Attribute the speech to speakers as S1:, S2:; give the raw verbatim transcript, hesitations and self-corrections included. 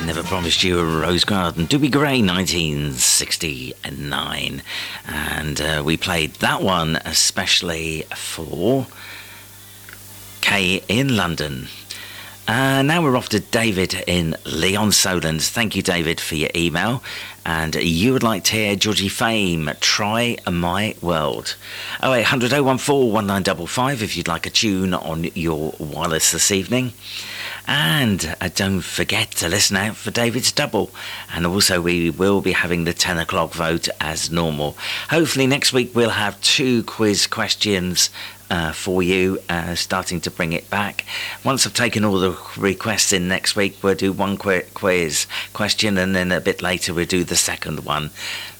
S1: Never Promised You a Rose Garden, Doobie Gray, nineteen sixty-nine. And uh, we played that one especially for Kay in London. Uh, now we're off to David in Leon Solent. Thank you, David, for your email. And you would like to hear Georgie Fame, Try My World. oh eight hundred, oh one four, one nine five five if you'd like a tune on your wireless this evening. And uh, don't forget to listen out for David's double. And also we will be having the ten o'clock vote as normal. Hopefully next week we'll have two quiz questions Uh, for you, uh, starting to bring it back. Once I've taken all the requests in next week, we'll do one qu- quiz question, and then a bit later we'll do the second one.